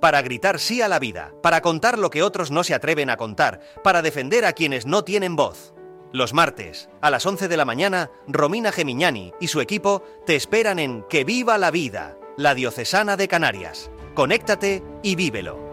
para gritar sí a la vida, para contar lo que otros no se atreven a contar, para defender a quienes no tienen voz. Los martes, a las 11 de la mañana, Romina Gemignani y su equipo te esperan en Que Viva la Vida, la Diocesana de Canarias. Conéctate y vívelo.